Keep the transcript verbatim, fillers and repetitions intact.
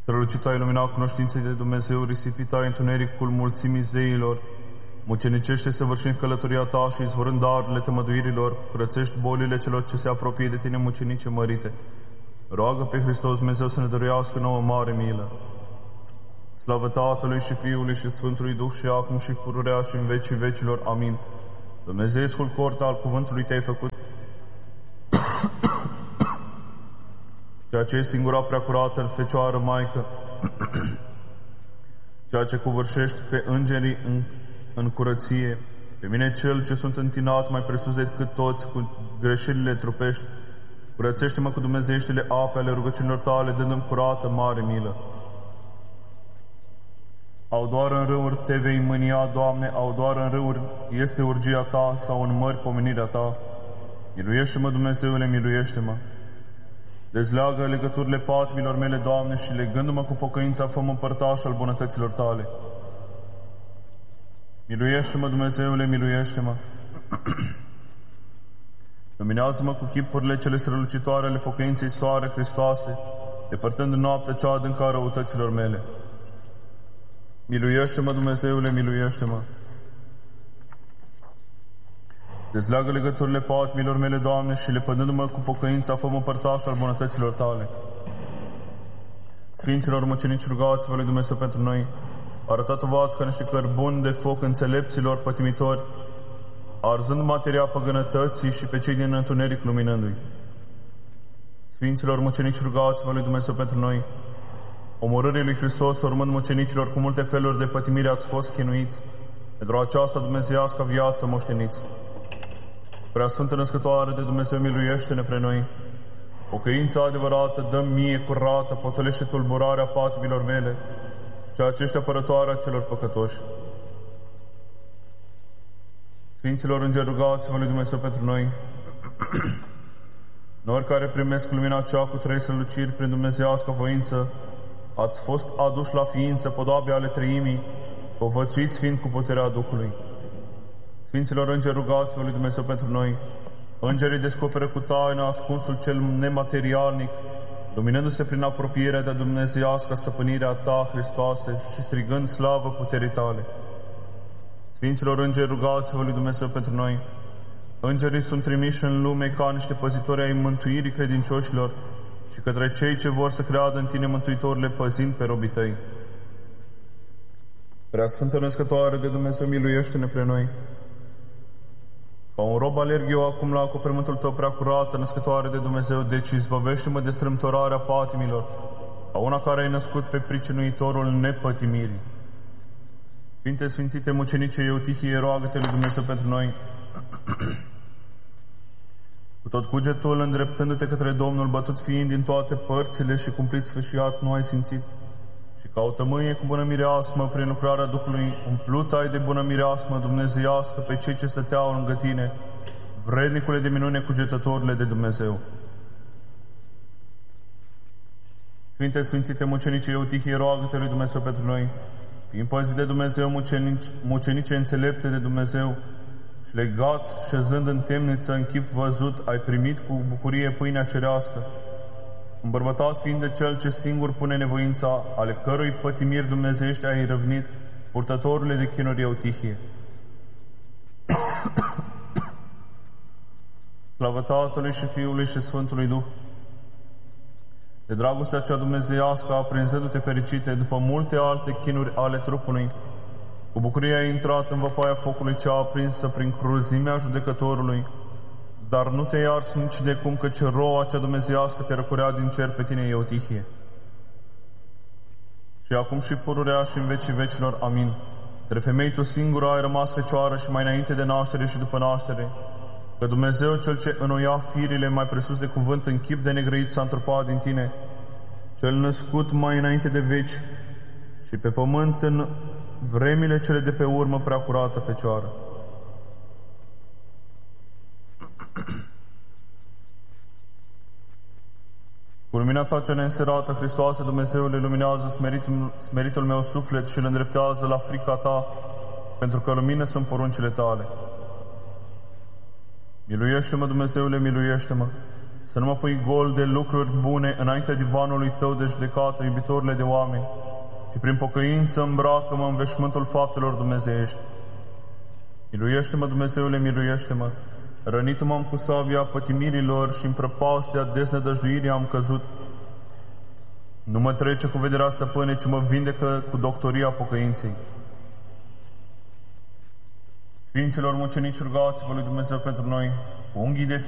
Strălucita ilumina cunoștinței de Dumnezeu, risipita întunericul mulțimii zeilor, mucenicește săvârșind călătoria ta și izvorând darurile tămăduirilor, curățești bolile celor ce se apropie de tine, mucenice mărite. Roagă pe Hristos Dumnezeu să ne dăruiască nouă mare milă. Slavă Tatălui și Fiului și Sfântului Duh și acum și pururea și în vecii vecilor. Amin. Dumnezeescul cort al cuvântului te-ai făcut, ceea ce e singura preacurată Fecioară Maică, ceea ce covârșești pe îngerii în, în curăție, pe mine cel ce sunt întinat mai presus decât toți cu greșelile trupești, curățește-mă cu dumnezeieștile ape ale rugăciunilor tale, dându-mi curată mare milă. Au doar în râuri te vei mânia, Doamne, au doar în râuri este urgia ta sau în mări pomenirea ta. Miluiește-mă, Dumnezeule, miluiește-mă. Dezleagă legăturile patimilor mele, Doamne, și legându-mă cu pocăința, fă-mă părtaș al bunătăților tale. Miluiește-mă, Dumnezeule, miluiește-mă. Luminează-mă cu chipurile cele strălucitoare ale pocăinței soare Hristoase, depărtând noaptea cea adâncă a răutăților mele. Miluiește-mă, Dumnezeule, miluiește-mă. Dezleagă legăturile patimilor mele, Doamne, și lepădându-mă cu pocăința, fă-mă părtaș al bunătăților tale. Sfinților mucenici, rugați-vă lui Dumnezeu pentru noi, arătați-vă ca niște cărbuni de foc înțelepților pătimitori, arzând materia păgânătății și pe cei din întuneric luminându-i. Sfinților mucenici, rugați-vă lui Dumnezeu pentru noi, omorârii lui Hristos, urmând mucenicilor cu multe feluri de pătimire ați fost chinuiți, pentru aceasta dumnezeiască viață moșteniți. Preasfântă Născătoare de Dumnezeu, miluiește-ne pre noi. Pocăința adevărată dă mie curată, potolește tulburarea patimilor mele, ceea ce ești apărătoarea celor păcătoși. Sfinților îngeri, rugați-vă lui Dumnezeu pentru noi. Noi care primesc lumina cea cu trei străluciri prin dumnezeiască voință, ați fost aduși la ființă podoabe ale treimii, povățuiți fiind cu puterea Duhului. Sfinților îngeri, rugați-vă lui Dumnezeu pentru noi. Îngerii descoperă cu taină ascunsul cel nematerialnic, luminându-se prin apropierea de dumnezeiască stăpânirea ta, Hristoase, și strigând slavă puterii tale. Sfinților îngeri, rugați-vă lui Dumnezeu pentru noi. Îngerii sunt trimiși în lume ca niște păzitori ai mântuirii credincioșilor și către cei ce vor să creadă în tine, Mântuitorule, păzind pe robii tăi. Preasfântă Născătoare de Dumnezeu, miluiește-ne pre noi. Ca un rob alerg eu acum la acoperământul tău prea curată, Născătoare de Dumnezeu, deci izbăvește-mă de strâmtorarea patimilor, ca una care ai născut pe pricinuitorul nepătimirii. Sfinte, Sfințite, mucenice Eutihie, roagă-te lui Dumnezeu pentru noi. Cu tot cugetul, îndreptându-te către Domnul, bătut fiind din toate părțile și cumplit sfâșiat, nu ai simțit. Și ca o tămâie cu bună mireasmă, prin lucrarea Duhului, umplut ai de bună mireasmă dumnezeiască pe cei ce stăteau lângă tine, vrednicule de minune, cugetătorile de Dumnezeu. Sfinte, Sfințite, mucenice Eutihie, roagă-te lui Dumnezeu pentru noi. Fiind păzit de Dumnezeu, mucenici, mucenice înțelepte de Dumnezeu, și legat, șezând în temniță, în chip văzut, ai primit cu bucurie pâinea cerească, îmbărbătat fiind de Cel ce singur pune nevoința, ale cărui pătimiri dumnezeiești ai răvnit, purtătorule de chinuri Eutihie. Slavă Tatălui și Fiului și Sfântului Duh! De dragostea cea dumnezeiască, aprinzându-te fericite, după multe alte chinuri ale trupului, cu bucurie ai intrat în văpaia focului cea aprinsă prin cruzimea judecătorului, dar nu te iarți nici de cum, căci roa cea dumnezeiască te răcurea din cer pe tine, Eutihie. Și acum și pururea și în vecii vecilor. Amin. Între femei tu singură ai rămas fecioară și mai înainte de naștere și după naștere, că Dumnezeu cel ce înnoia firile mai presus de cuvânt în chip de negrăit s-a întrupat din tine, cel născut mai înainte de veci și pe pământ în vremile cele de pe urmă, prea curată Fecioară. Cu lumina ta cea neînserată, Hristoase, Dumnezeule, luminează smeritul, smeritul meu suflet și îl îndreptează la frica ta, pentru că lumină sunt poruncile tale. Miluiește-mă, Dumnezeule, miluiește-mă! să nu mă pui gol de lucruri bune înaintea divanului Tău de judecată, iubitorule de oameni, ci prin pocăință îmbracă-mă în veșmântul faptelor dumnezeiești. Miluiește-mă, Dumnezeule, miluiește-mă! Rănitu-m-am cu sabia pătimirilor și în prăpastia deznădăjduirii am căzut. Nu mă trece cu vederea stăpâne, ci mă vindecă cu doctoria pocăinței. Sfinților mucenici, rugați-vă lui Dumnezeu pentru noi, unghii de